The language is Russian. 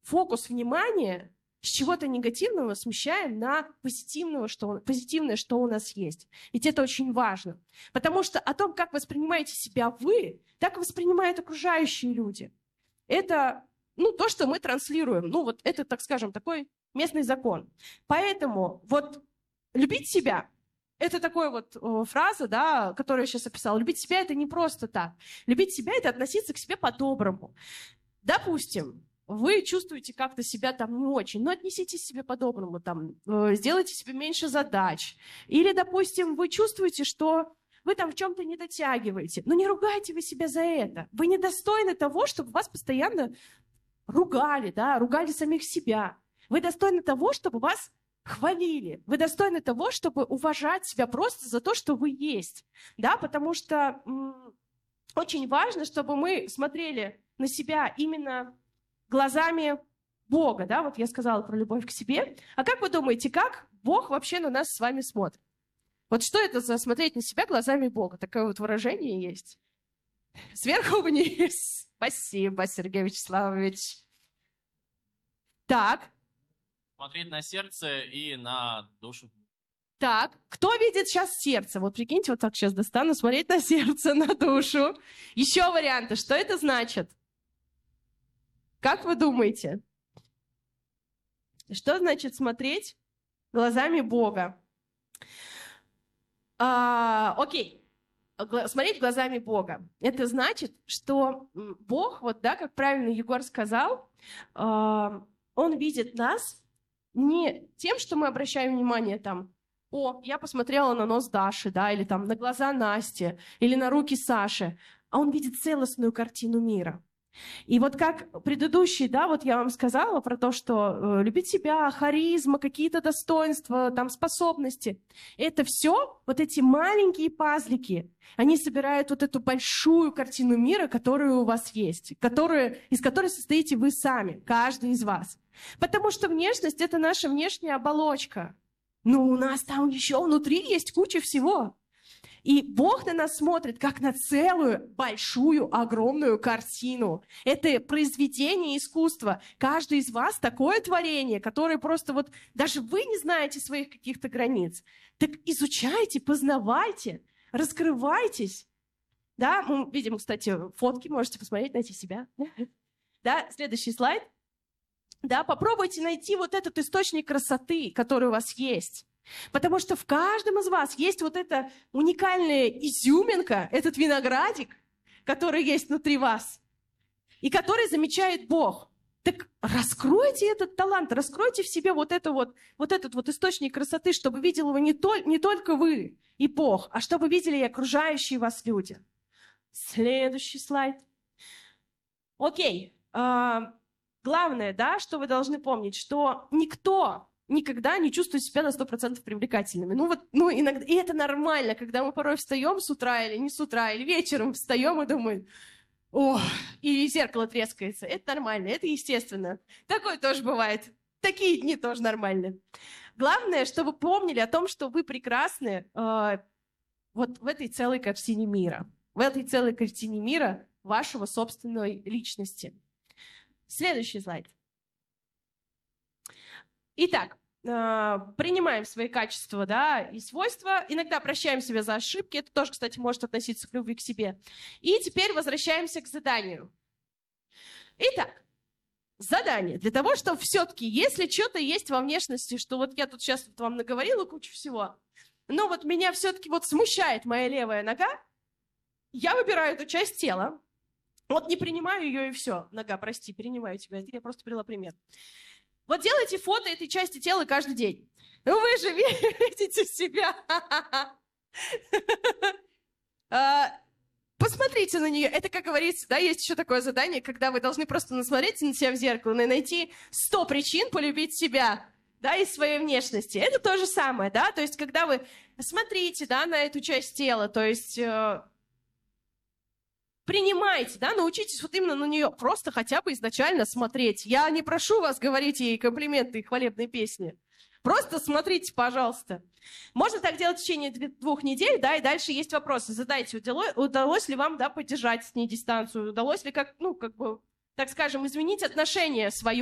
фокус внимания с чего-то негативного смещаем на позитивное, что у нас есть. Ведь это очень важно. Потому что о том, как воспринимаете себя вы, так воспринимают окружающие люди. Это то, что мы транслируем. Это, так скажем, такой местный закон. Поэтому любить себя — это такая фраза, да, которую я сейчас описала. Любить себя — это не просто так. Любить себя — это относиться к себе по-доброму. Допустим, вы чувствуете как-то себя там не очень, но отнеситесь к себе по-доброму, сделайте себе меньше задач. Или, допустим, вы чувствуете, что вы там в чем-то не дотягиваете. Но не ругайте вы себя за это. Вы недостойны того, чтобы вас постоянно ругали самих себя. Вы достойны того, чтобы вас хвалили. Вы достойны того, чтобы уважать себя просто за то, что вы есть. Да, потому что очень важно, чтобы мы смотрели на себя именно глазами Бога, да, я сказала про любовь к себе. А как вы думаете, как Бог вообще на нас с вами смотрит? Что это за смотреть на себя глазами Бога? Такое выражение есть. Сверху вниз. Спасибо, Сергей Вячеславович. Так. Смотреть на сердце и на душу. Так, кто видит сейчас сердце? Прикиньте, так сейчас достану, смотреть на сердце, на душу. Еще варианты. Что это значит? Как вы думаете? Что значит смотреть глазами Бога? Окей. Смотреть глазами Бога. Это значит, что Бог, как правильно Егор сказал, Он видит нас не тем, что мы обращаем внимание я посмотрела на нос Даши, да, или на глаза Насти, или на руки Саши, а Он видит целостную картину мира. И как предыдущий, я вам сказала про то, что любить себя, харизма, какие-то достоинства, способности, это все, эти маленькие пазлики, они собирают эту большую картину мира, которая у вас есть, из которой состоите вы сами, каждый из вас. Потому что внешность — это наша внешняя оболочка. У нас там еще внутри есть куча всего. И Бог на нас смотрит как на целую, большую, огромную картину. Это произведение искусства. Каждый из вас такое творение, которое просто даже вы не знаете своих каких-то границ. Так изучайте, познавайте, раскрывайтесь. Да, мы видим, кстати, фотки, можете посмотреть, найти себя. Да, следующий слайд. Да, попробуйте найти этот источник красоты, который у вас есть. Потому что в каждом из вас есть эта уникальная изюминка, этот виноградик, который есть внутри вас, и который замечает Бог. Так раскройте этот талант, раскройте в себе этот источник красоты, чтобы видел его не только вы и Бог, а чтобы видели и окружающие вас люди. Следующий слайд. Окей. Главное, да, что вы должны помнить, что никто никогда не чувствует себя на 100% привлекательными. Иногда, и это нормально, когда мы порой встаем с утра или не с утра, или вечером встаем и думаем, и зеркало трескается. Это нормально, это естественно. Такое тоже бывает. Такие дни тоже нормальны. Главное, чтобы помнили о том, что вы прекрасны в этой целой картине мира. В этой целой картине мира вашего собственной личности. Следующий слайд. Итак, принимаем свои качества, да, и свойства. Иногда прощаем себя за ошибки. Это тоже, кстати, может относиться к любви к себе. И теперь возвращаемся к заданию. Итак, задание. Для того, чтобы все-таки, если что-то есть во внешности, что я тут сейчас вам наговорила кучу всего, но меня все-таки смущает моя левая нога, я выбираю эту часть тела, не принимаю ее и все. Нога, прости, принимаю тебя. Я просто привела пример. Делайте фото этой части тела каждый день. Вы же видите себя. Посмотрите на нее. Это, как говорится, да, есть еще такое задание, когда вы должны просто насмотреться на себя в зеркало и найти 100 причин полюбить себя, да, из своей внешности. Это то же самое, да, то есть когда вы смотрите, да, на эту часть тела, то есть принимайте, да, научитесь именно на нее просто хотя бы изначально смотреть. Я не прошу вас говорить ей комплименты и хвалебные песни. Просто смотрите, пожалуйста. Можно так делать в течение 2 недель, да, и дальше есть вопросы. Задайте, удалось ли вам, да, поддержать с ней дистанцию, удалось ли, так скажем, изменить отношение свое